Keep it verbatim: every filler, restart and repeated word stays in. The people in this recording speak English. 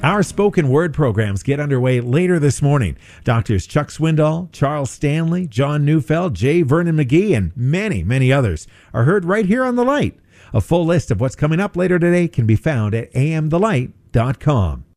Our spoken word programs get underway later this morning. Doctors Chuck Swindoll, Charles Stanley, John Neufeld, J. Vernon McGee, and many, many others are heard right here on The Light. A full list of what's coming up later today can be found at a m the light dot com.